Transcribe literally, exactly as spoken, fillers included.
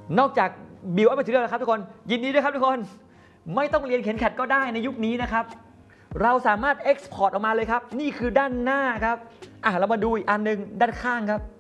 นอกจากบิวอัพมาถึงแล้วครับทุกคนยินดีด้วยครับทุกคนไม่ต้องเรียนเขียนแคดก็ได้ในยุคนี้นะครับเราสามารถ Export ออกมาเลยครับนี่คือด้านหน้าครับอ่ะเรามาดูอีกอันนึงด้านข้างครับ